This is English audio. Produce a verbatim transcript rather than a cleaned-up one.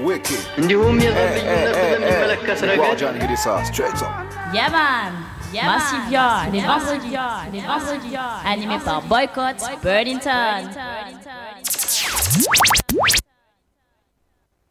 እንዲሁም የዘብኝነት በሚመለከት ረገድ Yeah man, yeah Massive Yard, les vendredis, les vendredis, animé par Boycott Burlington.